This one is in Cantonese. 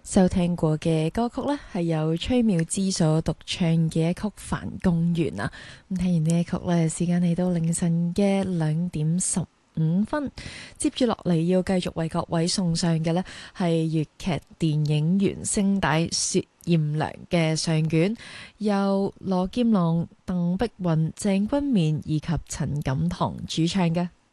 收聽過嘅歌曲呢，係由崔妙芝所獨唱嘅一曲《凡公園》啊。咁聽完呢一曲呢，時間嚟到凌晨嘅2:15。接住落嚟要繼續為各位送上嘅呢，係粵劇電影原聲帶雪艷良嘅上卷，由羅劍郎、鄧碧雲、鄭君綿以及陳錦棠主唱嘅。